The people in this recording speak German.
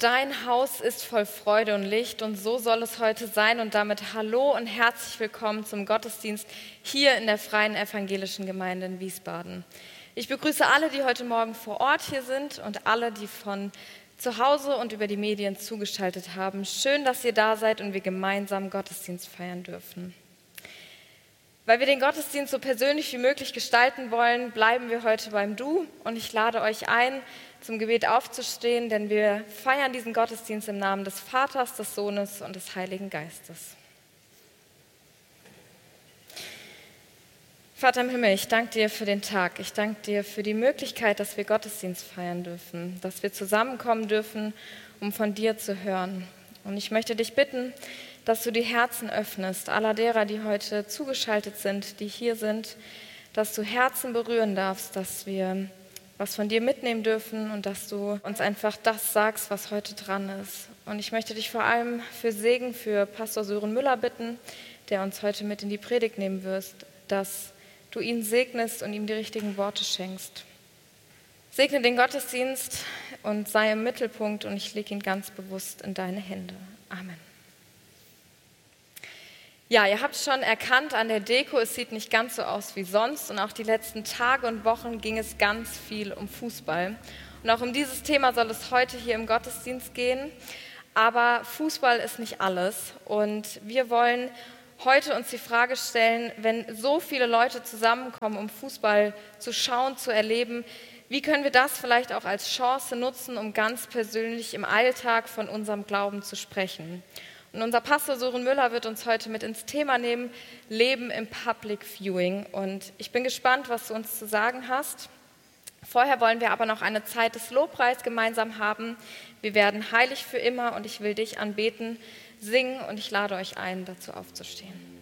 dein Haus ist voll Freude und Licht und so soll es heute sein und damit hallo und herzlich willkommen zum Gottesdienst hier in der Freien Evangelischen Gemeinde in Wiesbaden. Ich begrüße alle, die heute Morgen vor Ort hier sind und alle, die von zu Hause und über die Medien zugeschaltet haben. Schön, dass ihr da seid und wir gemeinsam Gottesdienst feiern dürfen. Weil wir den Gottesdienst so persönlich wie möglich gestalten wollen, bleiben wir heute beim Du und ich lade euch ein, zum Gebet aufzustehen, denn wir feiern diesen Gottesdienst im Namen des Vaters, des Sohnes und des Heiligen Geistes. Vater im Himmel, ich danke dir für den Tag. Ich danke dir für die Möglichkeit, dass wir Gottesdienst feiern dürfen, dass wir zusammenkommen dürfen, um von dir zu hören. Und ich möchte dich bitten, dass du die Herzen öffnest, aller derer, die heute zugeschaltet sind, die hier sind, dass du Herzen berühren darfst, dass wir was von dir mitnehmen dürfen und dass du uns einfach das sagst, was heute dran ist. Und ich möchte dich vor allem für Segen für Pastor Sören Müller bitten, der uns heute mit in die Predigt nehmen wirst, dass du ihn segnest und ihm die richtigen Worte schenkst. Segne den Gottesdienst und sei im Mittelpunkt und ich lege ihn ganz bewusst in deine Hände. Amen. Ja, ihr habt schon erkannt an der Deko, es sieht nicht ganz so aus wie sonst und auch die letzten Tage und Wochen ging es ganz viel um Fußball. Und auch um dieses Thema soll es heute hier im Gottesdienst gehen. Aber Fußball ist nicht alles und wir wollen heute uns die Frage stellen, wenn so viele Leute zusammenkommen, um Fußball zu schauen, zu erleben, wie können wir das vielleicht auch als Chance nutzen, um ganz persönlich im Alltag von unserem Glauben zu sprechen? Und unser Pastor Sören Müller wird uns heute mit ins Thema nehmen, Leben im Public Viewing. Und ich bin gespannt, was du uns zu sagen hast. Vorher wollen wir aber noch eine Zeit des Lobpreis gemeinsam haben. Wir werden heilig für immer und ich will dich anbeten, singen und ich lade euch ein, dazu aufzustehen.